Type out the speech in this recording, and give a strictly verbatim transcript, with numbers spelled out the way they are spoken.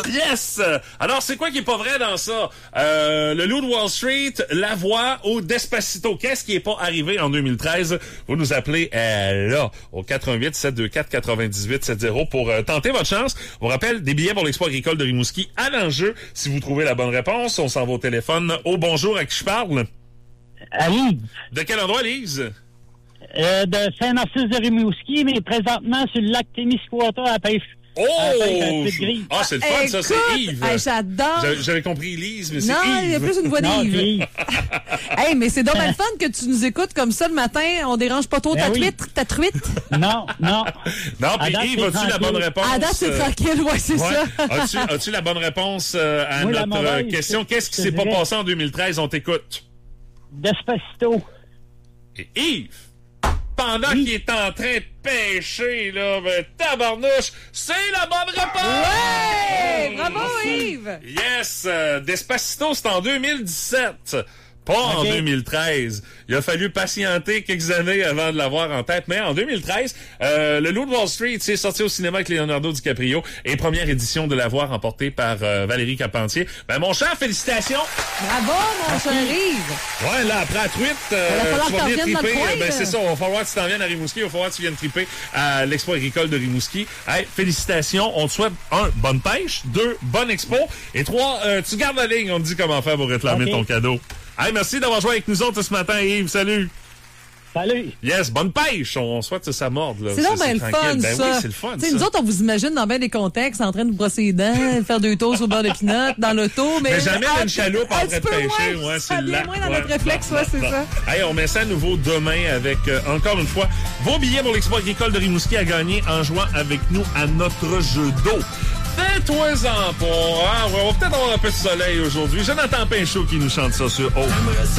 Yes! Alors, c'est quoi qui est pas vrai dans ça? Euh, le Loup de Wall Street, La Voix ou Despacito. Qu'est-ce qui est pas arrivé en deux mille treize? Vous nous appelez euh, là, au quatre un huit, sept deux quatre, neuf huit sept zéro pour euh, tenter votre chance. On vous rappelle, des billets pour l'Expo agricole de Rimouski à l'enjeu. Si vous trouvez la bonne réponse, on s'en va au téléphone. Au bonjour, à qui je parle? À Lise. De quel endroit, Lise? Euh, de Saint-Narcisse de Rimouski, mais présentement sur le lac Témiscouata à pêche. Oh! Ah, c'est le fun, Écoute, ça, c'est Yves. Hey, j'adore. J'avais, j'avais compris Lise, mais c'est non, Yves. il y a plus une voix Non, d'Yves. c'est Hey, mais c'est donc bien le fun que tu nous écoutes comme ça le matin. On dérange pas trop Ben ta oui. truite, ta truite. Non, non. Non, puis À date, Yves, c'est as-tu la tranquille. bonne réponse? À date, c'est Euh, tranquille, ouais, c'est ouais. ça. As-tu, as-tu la bonne réponse euh, à Oui, la notre mauvaise, euh, question? Qu'est-ce qui je s'est pas dirais. passé en deux mille treize? On t'écoute. Despacito. Et Yves, pendant Oui. qu'il est en train de pêcher, là, ben, tabarnouche, c'est la bonne réponse! Ouais! Bravo, Merci. Yves! Yes! euh, Despacito, c'est en deux mille dix-sept. Pas en Ok. deux mille treize. Il a fallu patienter quelques années avant de l'avoir en tête. Mais en deux mille treize, euh, le Loup de Wall Street s'est sorti au cinéma avec Leonardo DiCaprio et première édition de l'avoir remportée par euh, Valérie Carpentier. Ben, mon cher, félicitations! Bravo, mon cher Yves! Ouais, là, après la truite, euh, Il va falloir tu que vas t'en venir viennes dans le triper. coin, Ben, là. c'est ça, il va falloir que tu t'en viennes à Rimouski, il va falloir que tu viennes triper à l'Expo agricole de Rimouski. Hey, félicitations, on te souhaite, un, bonne pêche, deux, bonne expo, et trois, euh, tu gardes la ligne, on te dit comment faire pour réclamer Okay. ton cadeau. Hey, merci d'avoir joué avec nous autres ce matin, Yves, salut! Salut. Yes, bonne pêche, on souhaite que ça morde, là. C'est donc bien le tranquille. fun, Ben ça. oui, c'est le fun, T'sais, ça. nous autres, on vous imagine dans bien des contextes, en train de vous brosser les dents, faire deux toasts au beurre de pinot, dans l'auto, mais... Mais jamais un une chaloupe en un train petit de peu pêcher, moins, ouais, ça c'est le vient lac. moins dans ouais. notre réflexe, Bon, ouais, bon, c'est bon. ça. Hey, on met ça à nouveau demain avec, euh, encore une fois, vos billets pour l'Expo agricole de Rimouski à gagner en jouant avec nous à notre jeu d'eau. Fais-toi-en pas, hein? On va peut-être avoir un peu de soleil aujourd'hui. Jonathan Pinchot qui nous chante ça sur O.